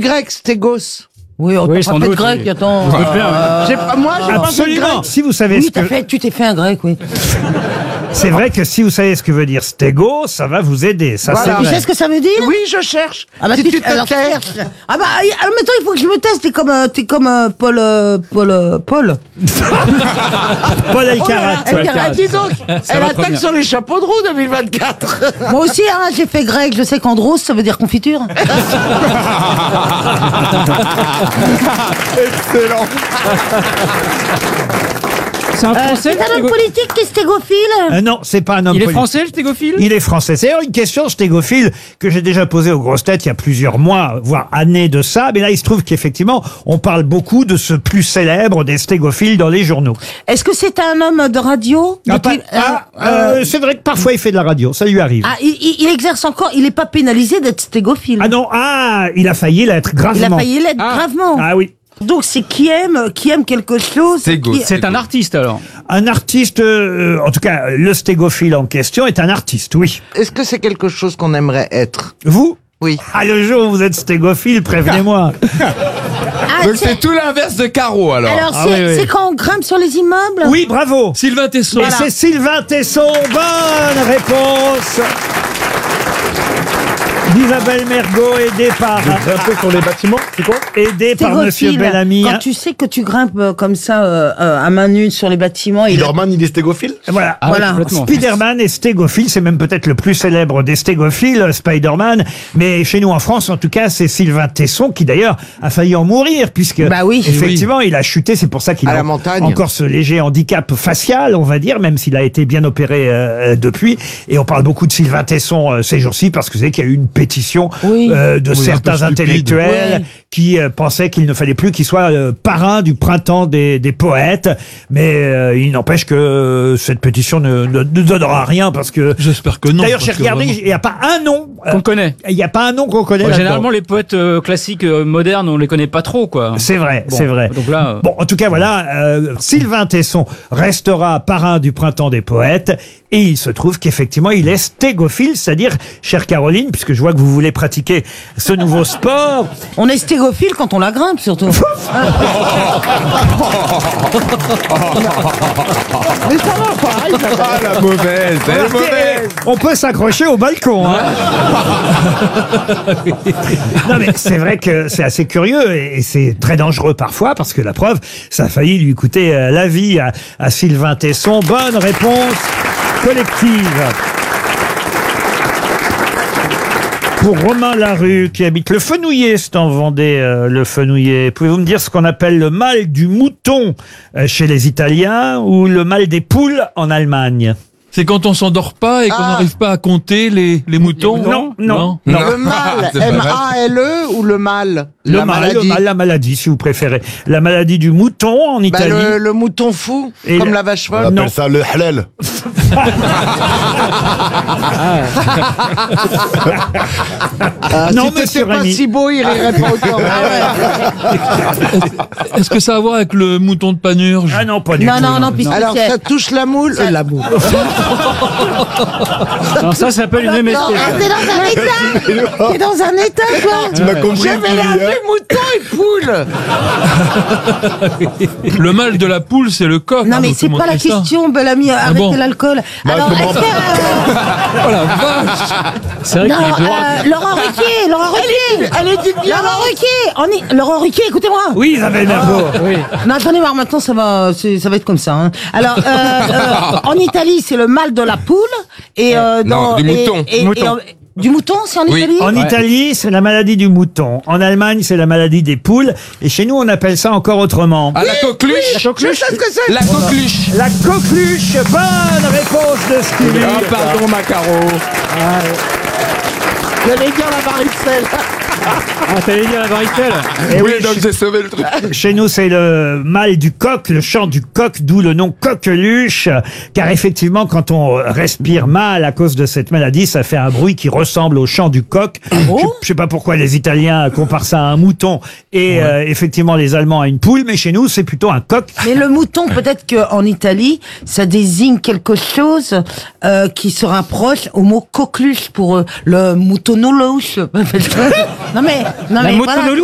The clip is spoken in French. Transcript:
grec, stégos. Oui, on Oui, t'a sans pas fait de doute, grec, oui. attends. Moi, j'ai pas fait de Absolument. grec. Si vous savez Oui, ce que... tu t'es fait un grec, oui. C'est vrai que si vous savez ce que veut dire stégo, ça va vous aider. Ça, Voilà. c'est Tu vrai. sais ce que ça veut dire? Oui, je cherche. Ah bah si tu te alors, tais. cherches. Ah bah maintenant il faut que je me teste. T'es comme Paul. Paul Elkarat. Dis donc, elle va très attaque bien. sur les chapeaux de roue 2024. Moi aussi, hein, j'ai fait grec. Je sais qu'andros ça veut dire confiture. Excellent. C'est un français C'est un homme politique qui est stégophile. Non, c'est pas un homme Il est politique. français, le stégophile? Il est français. C'est d'ailleurs une question stégophile que j'ai déjà posée aux grosses têtes il y a plusieurs mois, voire années de ça. Mais là, il se trouve qu'effectivement, on parle beaucoup de ce plus célèbre des stégophiles dans les journaux. Est-ce que c'est un homme de radio? C'est vrai que parfois il fait de la radio, ça lui arrive. Il exerce encore. Il n'est pas pénalisé d'être stégophile. Ah non, il a failli l'être Il a gravement. failli l'être gravement. Ah oui. Donc c'est qui aime quelque chose. C'est un artiste alors. Un artiste, en tout cas, le stégophile en question est un artiste, oui. Est-ce que c'est quelque chose qu'on aimerait être? Vous? Oui. Ah, le jour où vous êtes stégophile, prévenez-moi. Donc c'est tout l'inverse de Caro alors. Alors Ah oui, oui. c'est quand on grimpe sur les immeubles. Oui, bravo. Sylvain Tesson. Et c'est Sylvain Tesson. Bonne réponse d'Isabelle Mergot, aidée par sur les bâtiments, c'est quoi? Monsieur Stégophile. Bellamy. Quand tu sais que tu grimpes comme ça à main nue sur les bâtiments, Spider-Man, il est stégophile? Voilà. Voilà. complètement. Spider-Man est stégophile, c'est même peut-être le plus célèbre des stégophiles, Spider-Man. Mais chez nous en France, en tout cas, c'est Sylvain Tesson qui d'ailleurs a failli en mourir puisque Bah oui. effectivement il a chuté. C'est pour ça qu'il À a la montagne. encore ce léger handicap facial, on va dire, même s'il a été bien opéré depuis. Et on parle beaucoup de Sylvain Tesson ces jours-ci parce que vous savez qu'il y a eu une pétition Oui. de Oui, certains un peu stupide. intellectuels Oui. qui pensaient qu'il ne fallait plus qu'il soit parrain du printemps des poètes. Mais il n'empêche que cette pétition ne donnera rien parce que... J'espère que non. D'ailleurs, parce j'ai que regardé, vraiment- il n'y a pas un nom. Qu'on connaît. Il n'y a pas un nom qu'on connaît. Bon, là-dedans. généralement, les poètes classiques modernes, on les connaît pas trop, quoi. C'est vrai, Bon, c'est vrai. donc là, Bon, en tout cas, voilà, Sylvain Tesson restera parrain du printemps des poètes. Et il se trouve qu'effectivement, il est stégophile, c'est-à-dire, chère Caroline, puisque je vois que vous voulez pratiquer ce nouveau sport. on est stégophile quand on la grimpe surtout. Mais ça va pas. Ah la mauvaise, elle est mauvaise. On peut s'accrocher au balcon. Hein. Non mais c'est vrai que c'est assez curieux et c'est très dangereux parfois parce que la preuve, ça a failli lui coûter la vie à Sylvain Tesson. Bonne réponse collective. Pour Romain Larue, qui habite le Fenouillet, c'est en Vendée, le Fenouillet. Pouvez-vous me dire ce qu'on appelle le mal du mouton chez les Italiens ou le mal des poules en Allemagne? C'est quand on s'endort pas et qu'on n'arrive pas à compter les moutons. Non. Le mal, c'est pas vrai. M-A-L-E ou le mal? La maladie. La maladie, si vous préférez. La maladie du mouton en Bah, Italie. le mouton fou, Et comme le- la vache On folle. appelle ça le halal. Non, si t'étais monsieur pas Rémy. si beau, il rirait pas autant. Est-ce que ça a à voir avec le mouton de Panurge? Ah non, pas du Non, tout. non, non, puisque Alors, c'est- ça touche la moule. La moule. non, ça s'appelle une MST. Non, t'es dans un état. T'es dans un état, toi. Tu m'as compris. J'avais la mouton et poule. Le mal de la poule, c'est le coq. Non, hein, mais donc c'est tout le pas monde la sait ça. question, Bellamy. Arrêtez bon l'alcool. Alors, comment- est-ce que... Oh la vache! C'est vrai Non, qu'il est droit. Laurent Ruquier, Laurent Ruquier. Elle est d'une Laurent Ruquier. Laurent Ruquier, écoutez-moi. Oui, Isabelle Mergo. Oui. Non, j'en ai marre maintenant, ça va être comme ça. Hein. Alors, en Italie, c'est le mal de la poule et Non, du mouton. Du mouton, c'est en Oui. Italie. En Italie, c'est la maladie du mouton. En Allemagne, c'est la maladie des poules. Et chez nous, on appelle ça encore autrement. Ah la coqueluche. Je sais ce que c'est. La coqueluche. La coqueluche. Bonne réponse de Stevie. Ah pardon Macaro. J'allais dire la varicelle. Ah, t'allais dire la varicelle? Eh Oui, oui, donc j'ai sauvé le truc. Chez nous, c'est le mal du coq, le chant du coq, d'où le nom coqueluche. Car effectivement, quand on respire mal à cause de cette maladie, ça fait un bruit qui ressemble au chant du coq. Je sais pas pourquoi les Italiens comparent ça à un mouton et effectivement les Allemands à une poule, mais chez nous, c'est plutôt un coq. Mais le mouton, peut-être qu'en Italie, ça désigne quelque chose qui se rapproche au mot coqueluche pour le moutonoloche. Non mais La voilà. motonoloue.